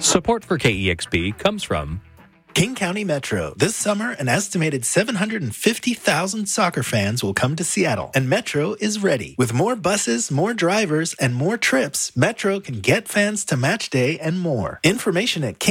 Support for KEXP comes from King County Metro. This summer, an estimated 750,000 soccer fans will come to Seattle, and Metro is ready. With more buses, more drivers, and more trips, Metro can get fans to match day and more. Information at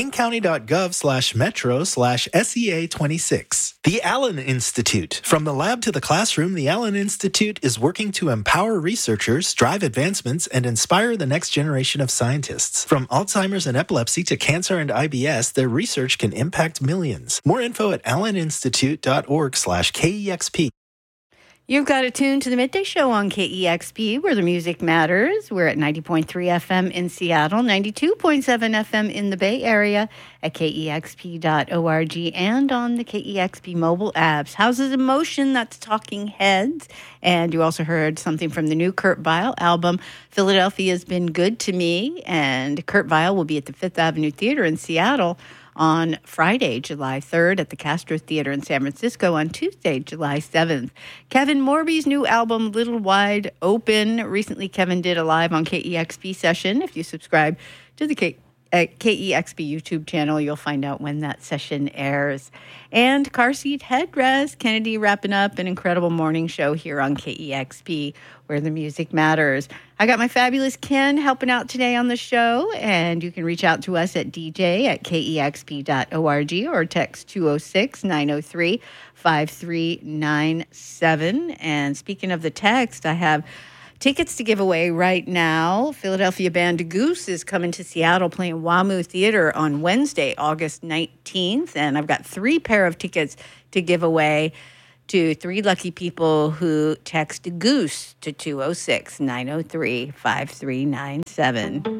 kingcounty.gov/metro/SEA26. The Allen Institute. From the lab to the classroom, the Allen Institute is working to empower researchers, drive advancements, and inspire the next generation of scientists. From Alzheimer's and epilepsy to cancer and IBS, their research can impact millions. More info at alleninstitute.org/KEXP. You've got it tuned to the Midday Show on KEXP, where the music matters. We're at 90.3 FM in Seattle, 92.7 FM in the Bay Area, at KEXP.org, and on the KEXP mobile apps. Houses in Motion, that's Talking Heads. And you also heard something from the new Kurt Vile album, Philadelphia's Been Good to Me. And Kurt Vile will be at the Fifth Avenue Theater in Seattle on Friday, July 3rd, at the Castro Theater in San Francisco on Tuesday, July 7th. Kevin Morby's new album, Little Wide Open. Recently, Kevin did a live on KEXP session. If you subscribe to the KEXP YouTube channel, you'll find out when that session airs. And Car Seat Headrest, Kennedy wrapping up an incredible morning show here on KEXP, where the music matters. I got my fabulous Ken helping out today on the show, and you can reach out to us at dj@kexp.org or text 206-903-5397. And speaking of the text, I have tickets to give away right now. Philadelphia band Goose is coming to Seattle, playing WAMU Theater on Wednesday, August 19th. And I've got 3 pair of tickets to give away to 3 lucky people who text Goose to 206-903-5397.